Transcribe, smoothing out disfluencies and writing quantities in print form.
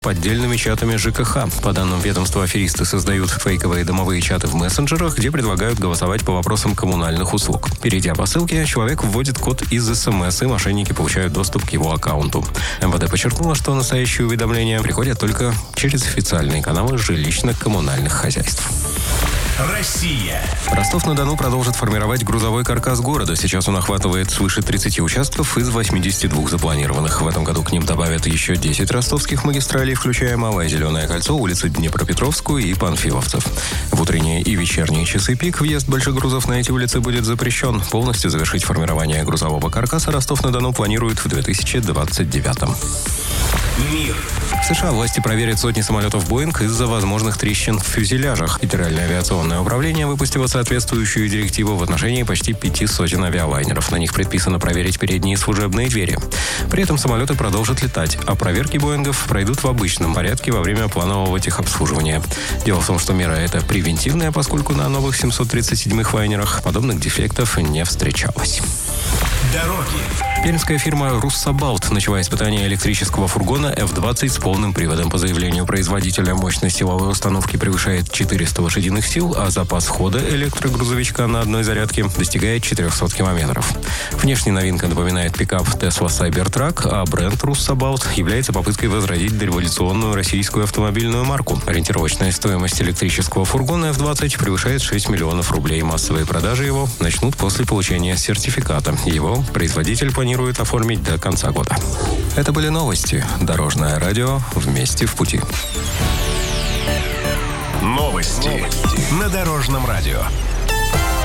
поддельными чатами ЖКХ. По данным ведомства, аферисты создают фейковые домовые чаты в мессенджерах, где предлагают голосовать по вопросам коммунальных услуг. Перейдя по ссылке, человек вводит код из СМС, и мошенники получают доступ к его аккаунту. МВД подчеркнуло, что настоящие уведомления приходят только через официальные каналы жилищно-коммунальных хозяйств. Россия. Ростов-на-Дону продолжит формировать грузовой каркас города. Сейчас он охватывает свыше 30 участков из 82 запланированных. В этом году к ним добавят еще 10 ростовских магистралей, включая Малое Зеленое кольцо, улицы Днепропетровскую и Панфиловцев. В утренние и вечерние часы пик въезд большегрузов на эти улицы будет запрещен. Полностью завершить формирование грузового каркаса Ростов-на-Дону планирует в 2029-м. Мир. В США власти проверят сотни самолетов «Боинг» из-за возможных трещин в фюзеляжах. Федеральное авиационное управление выпустило соответствующую директиву в отношении почти 5 сотен авиалайнеров. На них предписано проверить передние служебные двери. При этом самолеты продолжат летать, а проверки «Боингов» пройдут в обычном порядке во время планового техобслуживания. Дело в том, что мера эта превентивная, поскольку на новых 737-х лайнерах подобных дефектов не встречалось. Дороги. Пермская фирма «Руссобалт» начала испытание электрического фургона F-20 с полным приводом. По заявлению производителя, мощность силовой установки превышает 400 лошадиных сил, а запас хода электрогрузовичка на одной зарядке достигает 400 километров. Внешне новинка напоминает пикап Tesla Cybertruck, а бренд «Руссобалт» является попыткой возродить дореволюционную российскую автомобильную марку. Ориентировочная стоимость электрического фургона F-20 превышает 6 миллионов рублей. Массовые продажи его начнут после получения сертификата. Его производитель планирует оформить до конца года. Это были новости. Дорожное радио. Вместе в пути. Новости на Дорожном радио.